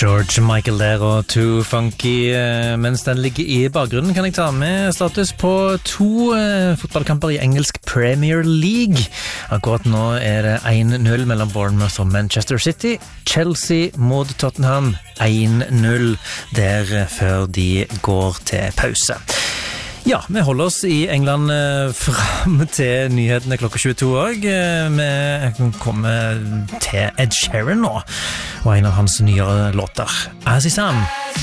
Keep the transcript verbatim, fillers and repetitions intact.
George Michael der og Too Funky. Mens den ligger i bakgrunnen kan jeg ta med status på to eh, fotballkamper i engelsk Premier League. Akkurat nå er det one nil mellom Bournemouth og Manchester City. Chelsea mot Tottenham one nil der før de går til pause. Ja, vi holder oss i England eh, frem til nyhetene klokka tjueto også. Eh, vi kommer til Ed Sheeran nå, og en av hans nyere låter, As Is Am.